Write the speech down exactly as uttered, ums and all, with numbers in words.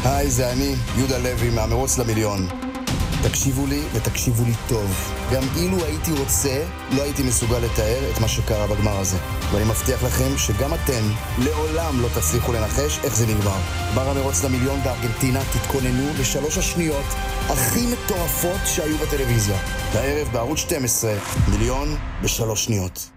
היי, זה אני, יהודה לוי, מהמרוץ למיליון. תקשיבו לי ותקשיבו לי טוב. גם אילו הייתי רוצה, לא הייתי מסוגל לתאר את מה שקרה בגמר הזה. ואני מבטיח לכם שגם אתם לעולם לא תצליחו לנחש איך זה נגמר. גמר המרוץ למיליון בארגנטינה, תתכוננו לשלוש השניות הכי מטורפות שהיו בטלוויזיה. בערב בערוץ שתים עשרה, מיליון בשלוש שניות.